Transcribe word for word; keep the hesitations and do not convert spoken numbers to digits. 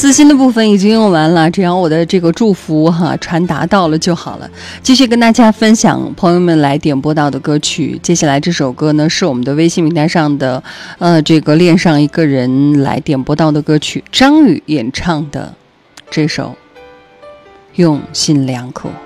私心的部分已经用完了，只要我的这个祝福哈传达到了就好了。继续跟大家分享朋友们来点播到的歌曲。接下来这首歌呢是我们的微信名单上的呃这个恋上一个人来点播到的歌曲，张宇演唱的这首用心良苦。